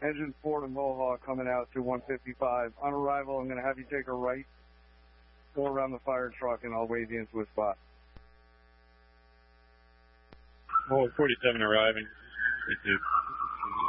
Engine 4 to Mohawk coming out to 155. On arrival, I'm going to have you take a right, go around the fire truck, and I'll wave you into a spot. Oh, 47 arriving. Thank you.